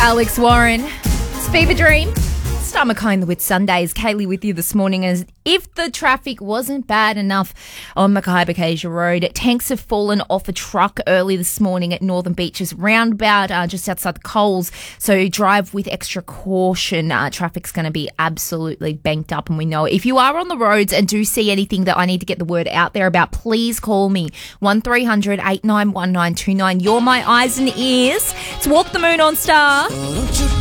Alex Warren, it's Fever Dream. Start McKay with Sundays. Kaylee with you this morning. As if the traffic wasn't bad enough on Mackay-Bacasia Road, tanks have fallen off a truck early this morning at Northern Beaches roundabout just outside the Coles. So drive with extra caution. Traffic's going to be absolutely banked up, and we know it. If you are on the roads and do see anything that I need to get the word out there about, please call me 1300 891929. You're my eyes and ears. It's Walk the Moon on Star.